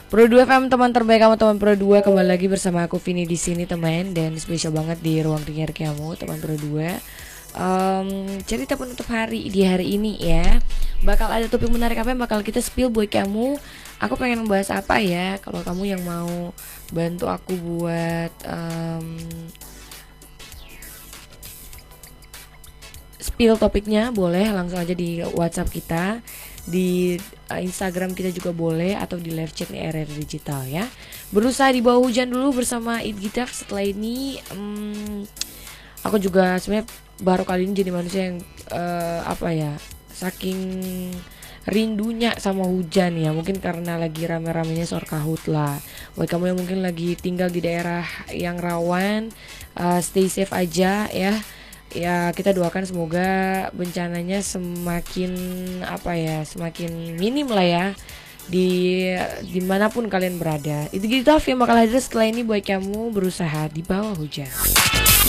Pro 2 FM, teman terbaik kamu, teman Pro 2. Kembali lagi bersama aku Vini di sini teman, dan spesial banget di ruang dengar kamu teman Pro 2. Cerita penutup hari di hari ini ya. Bakal ada topik menarik apa yang bakal kita spill buat kamu. Aku pengen membahas apa ya? Kalau kamu yang mau bantu aku buat spill topiknya, boleh langsung aja di WhatsApp kita, di Instagram kita juga boleh, atau di live chat nih RR Digital ya. Berusaha di bawah hujan dulu bersama It Gitar. Setelah ini aku juga sebenarnya baru kali ini jadi manusia yang saking rindunya sama hujan ya, mungkin karena lagi rame-ramenya sor kahut lah. Buat kamu yang mungkin lagi tinggal di daerah yang rawan, stay safe aja ya. Ya, kita doakan semoga bencananya semakin semakin minim lah ya di dimanapun kalian berada. Itu gitu yang bakal hadir setelah ini buat kamu berusaha di bawah hujan.